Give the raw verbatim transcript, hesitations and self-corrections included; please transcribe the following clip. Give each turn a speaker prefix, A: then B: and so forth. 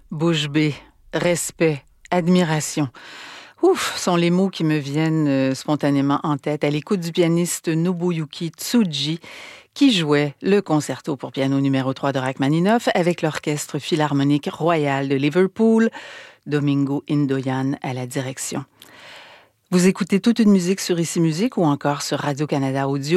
A: Bouche bée, respect, admiration. Ouf, sont les mots qui me viennent euh, spontanément en tête à l'écoute du pianiste Nobuyuki Tsuji qui jouait le concerto pour piano numéro trois de Rachmaninoff avec l'Orchestre Philharmonique Royal de Liverpool, Domingo Indoyan à la direction. Vous écoutez toute une musique sur Ici Musique ou encore sur Radio-Canada Audio.